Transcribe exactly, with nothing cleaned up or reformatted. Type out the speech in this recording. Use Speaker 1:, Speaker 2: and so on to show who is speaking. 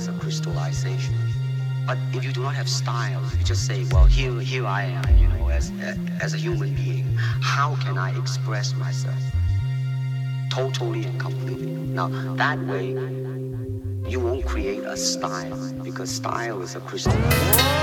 Speaker 1: is a crystallization. But if you do not have style, you just say, well, here, here I am, you know, as, as a human being. How can I express myself? Totally and completely. Now, that way, you won't create a style, because style is a crystallization.